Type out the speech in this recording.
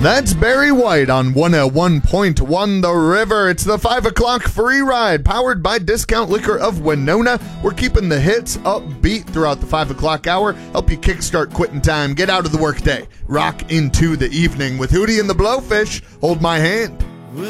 That's Barry White on 101.1 The River. It's the 5 o'clock free ride powered by Discount Liquor of Winona. We're keeping the hits upbeat throughout the 5 o'clock hour. Help you kickstart quitting time. Get out of the workday. Rock into the evening with Hootie and the Blowfish. Hold my hand.